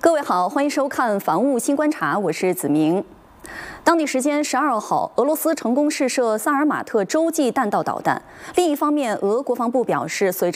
各位好，欢迎收看《防务新观察》，我是子明。当地时间12号，俄罗斯成功试射萨尔马特洲际弹道导弹。另一方面，俄国防部表示，随着